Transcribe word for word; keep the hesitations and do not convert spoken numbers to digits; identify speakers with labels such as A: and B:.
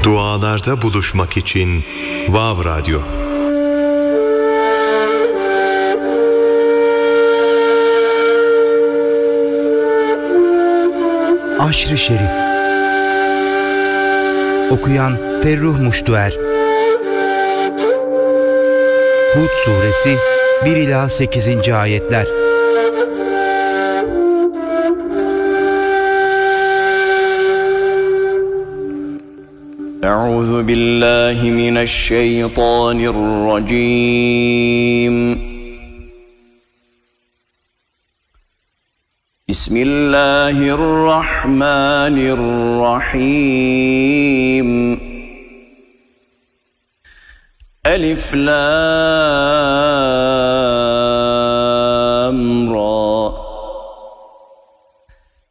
A: Dualarda buluşmak için Vav Radyo.
B: Aşr-ı Şerif. Okuyan Ferruh Muştuer. Hud Suresi bir ila sekizinci ayetler.
C: Euzu billahi mineşşeytanirracim. Bismillahirrahmanirrahim. Elif Lam Ra.